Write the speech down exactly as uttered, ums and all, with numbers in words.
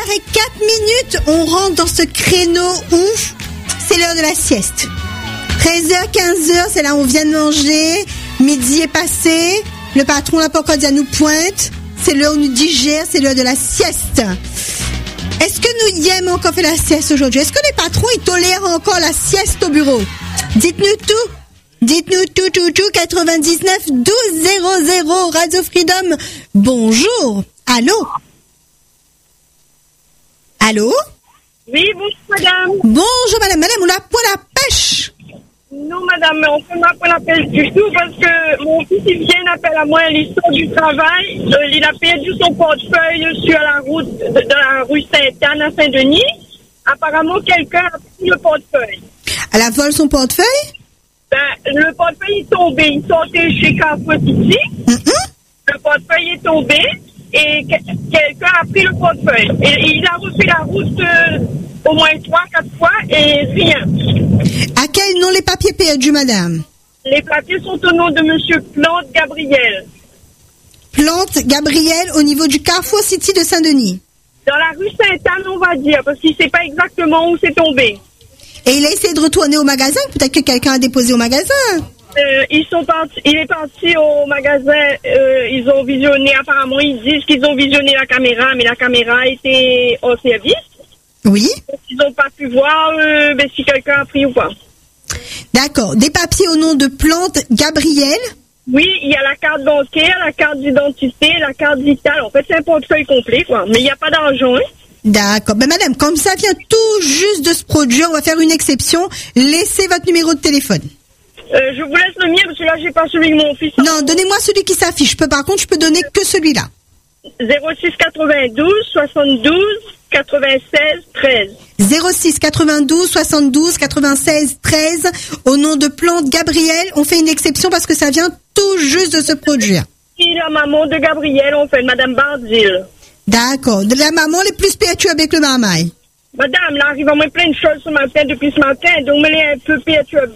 heures quatre minutes, on rentre dans ce créneau où c'est l'heure de la sieste. treize heures, quinze heures, c'est là où on vient de manger. Midi est passé. Le patron n'a pas encore dit à nous pointe. C'est l'heure où on nous digère, c'est l'heure de la sieste. Est-ce que nous y aimons encore faire la sieste aujourd'hui? Est-ce que les patrons, ils tolèrent encore la sieste au bureau? Dites-nous tout. Dites-nous tout, tout, tout. quatre-vingt-dix-neuf douze zéro zéro Radio Freedom. Bonjour. Allô? Allô? Oui, bonjour madame. Bonjour madame. Madame, on a pour la pêche. Non madame, on ne fait pas la pêche du tout parce que mon fils il vient d'appeler à moi l'histoire du travail. Euh, il a perdu son portefeuille sur la route de, de la rue Sainte-Anne à Saint-Denis. Apparemment, quelqu'un a pris le portefeuille. Elle a volé son portefeuille? Ben, le portefeuille est tombé. Il sortait chez Carrefour City. Mm-hmm. Le portefeuille est tombé et que- quelqu'un a pris le portefeuille. Et, il a refait la route euh, au moins trois, quatre fois et rien. À quel nom les papiers perdus, madame? Les papiers sont au nom de monsieur Plante Gabriel. Plante Gabriel au niveau du Carrefour City de Saint-Denis. Dans la rue Sainte-Anne, on va dire, parce qu'il ne sait pas exactement où c'est tombé. Et il a essayé de retourner au magasin. Peut-être que quelqu'un a déposé au magasin. Euh, ils sont partis, il est parti au magasin, euh, ils ont visionné, apparemment ils disent qu'ils ont visionné la caméra, mais la caméra était au service. Oui. Ils n'ont pas pu voir euh, ben, si quelqu'un a pris ou pas. D'accord. Des papiers au nom de Plante Gabriel. Oui, il y a la carte bancaire, la carte d'identité, la carte vitale. En fait, c'est un portefeuille complet, quoi. Mais il n'y a pas d'argent, hein. D'accord. Ben, madame, comme ça vient tout juste de se produire, on va faire une exception. Laissez votre numéro de téléphone. Euh, je vous laisse le mien, parce que là, j'ai pas celui de mon fils. Non, donnez-moi celui qui s'affiche. Je peux, par contre, je peux donner que celui-là. zéro six quatre-vingt-douze soixante-douze quatre-vingt-seize treize. zéro six quatre-vingt-douze soixante-douze quatre-vingt-seize treize. Au nom de Plante Gabriel, on fait une exception parce que ça vient tout juste de se produire. Et la maman de Gabriel, on fait Madame Bardil. D'accord. De la maman les plus perturbée avec le marmaille. Madame, là arrive à moi plein de choses ce matin, depuis ce matin, donc elle est un peu perturbée.